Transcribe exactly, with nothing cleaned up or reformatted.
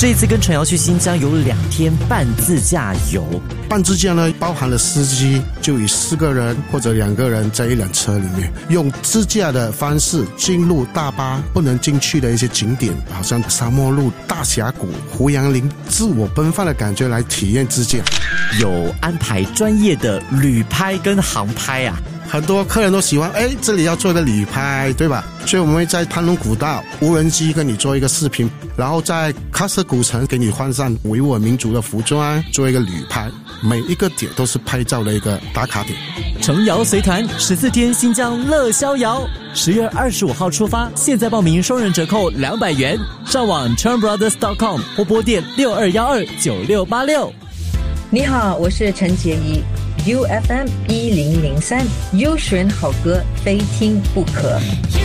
这一次跟陈瑶去新疆有两天半自驾游。 半自驾呢，包含了司机，就以四个人或者两个人在一辆车里面，用自驾的方式进入大巴不能进去的一些景点，好像沙漠路、大峡谷、胡杨林，自我奔放的感觉来体验自驾。 有安排专业的旅拍跟航拍啊。 很多客人都喜欢，哎，这里要做一个旅拍，对吧？所以我们会在潘龙古道无人机跟你做一个视频，然后在喀什古城给你换上维吾尔民族的服装，做一个旅拍。每一个点都是拍照的一个打卡点。 程瑶随团十四天新疆乐逍遥，十月二十五号出发，现在报名双人折扣两百元。上网 chen brothers dot com 或拨电六二一二九六八六。 你好，我是陈洁仪。U F M 一零零三，优选好歌，非听不可。